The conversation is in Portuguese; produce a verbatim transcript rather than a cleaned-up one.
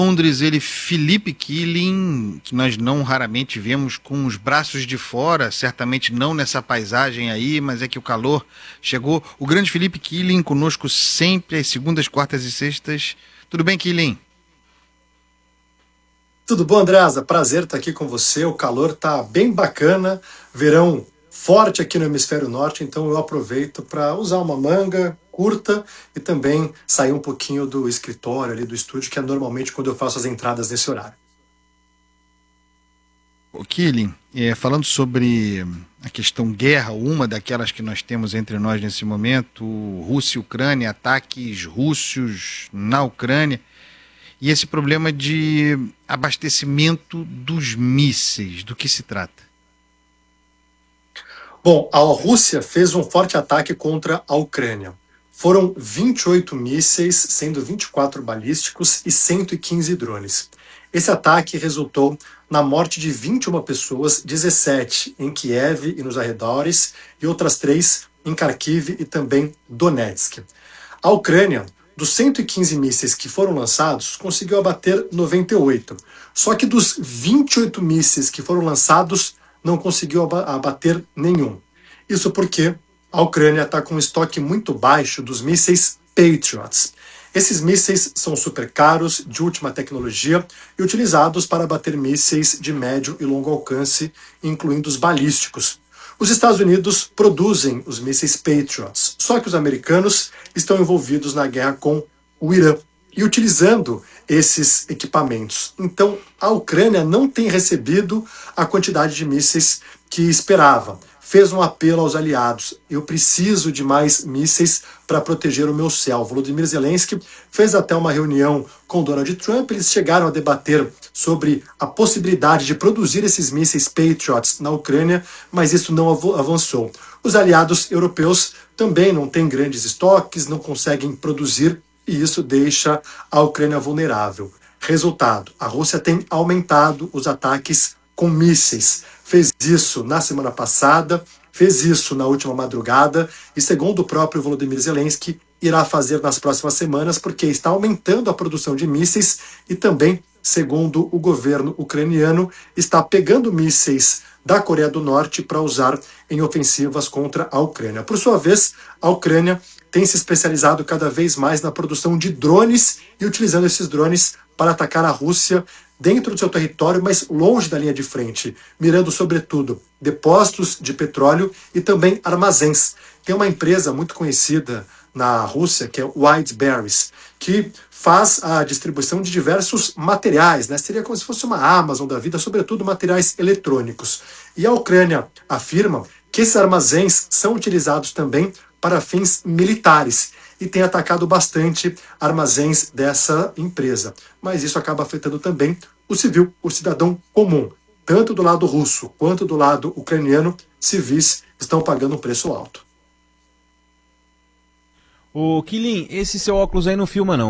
Londres, ele Philippe Killing, que nós não raramente vemos com os braços de fora, certamente não nessa paisagem aí, mas é que o calor chegou. O grande Philippe Killing conosco sempre às segundas, quartas e sextas. Tudo bem, Killing? Tudo bom, Andreasa? Prazer estar aqui com você. O calor tá bem bacana, verão forte aqui no hemisfério norte, então eu aproveito para usar uma manga curta e também sair um pouquinho do escritório ali do estúdio, que é normalmente quando eu faço as entradas nesse horário. O Killing, é, falando sobre a questão guerra, uma daquelas que nós temos entre nós nesse momento, Rússia e Ucrânia, ataques rússios na Ucrânia, e esse problema de abastecimento dos mísseis, do que se trata? Bom, a Rússia fez um forte ataque contra a Ucrânia. Foram vinte e oito mísseis, sendo vinte e quatro balísticos e cento e quinze drones. Esse ataque resultou na morte de vinte e uma pessoas, dezessete em Kiev e nos arredores, e outras três em Kharkiv e também Donetsk. A Ucrânia, dos cento e quinze mísseis que foram lançados, conseguiu abater noventa e oito. Só que dos vinte e oito mísseis que foram lançados, não conseguiu abater nenhum. Isso porque a Ucrânia está com um estoque muito baixo dos mísseis Patriots. Esses mísseis são super caros, de última tecnologia e utilizados para abater mísseis de médio e longo alcance, incluindo os balísticos. Os Estados Unidos produzem os mísseis Patriots, só que os americanos estão envolvidos na guerra com o Irã e utilizando esses equipamentos. Então, a Ucrânia não tem recebido a quantidade de mísseis que esperava. Fez um apelo aos aliados: eu preciso de mais mísseis para proteger o meu céu. Volodymyr Zelensky fez até uma reunião com Donald Trump. Eles chegaram a debater sobre a possibilidade de produzir esses mísseis Patriots na Ucrânia, mas isso não avançou. Os aliados europeus também não têm grandes estoques, não conseguem produzir, e isso deixa a Ucrânia vulnerável. Resultado: a Rússia tem aumentado os ataques com mísseis. Fez isso na semana passada, fez isso na última madrugada e, segundo o próprio Volodymyr Zelensky, irá fazer nas próximas semanas, porque está aumentando a produção de mísseis e também, segundo o governo ucraniano, está pegando mísseis da Coreia do Norte para usar em ofensivas contra a Ucrânia. Por sua vez, a Ucrânia tem se especializado cada vez mais na produção de drones e utilizando esses drones para atacar a Rússia dentro do seu território, mas longe da linha de frente, mirando sobretudo depósitos de petróleo e também armazéns. Tem uma empresa muito conhecida na Rússia, que é o Wildberries, que faz a distribuição de diversos materiais, né? Seria como se fosse uma Amazon da vida, sobretudo materiais eletrônicos. E a Ucrânia afirma que esses armazéns são utilizados também para fins militares e tem atacado bastante armazéns dessa empresa. Mas isso acaba afetando também o civil, o cidadão comum. Tanto do lado russo quanto do lado ucraniano, civis estão pagando um preço alto. Ô, Kilin, esse seu óculos aí não filma não.